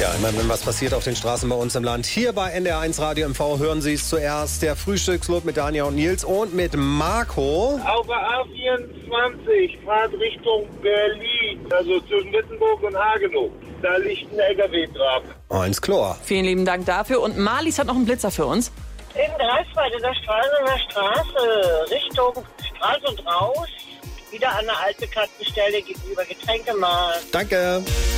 Ja, immer wenn was passiert auf den Straßen bei uns im Land. Hier bei NDR1 Radio MV hören Sie es zuerst. Der Frühstückslot mit Daniel und Nils und mit Marco. Auf der A24, fahrt Richtung Berlin, also zwischen Wittenburg und Hagenow. Da liegt ein LKW drauf. Eins Chlor. Vielen lieben Dank dafür. Und Marlies hat noch einen Blitzer für uns. In Greifswald in der Straße, Richtung Straße und raus. Wieder an der Altbekannten Stelle gegenüber Getränkemarkt. Danke.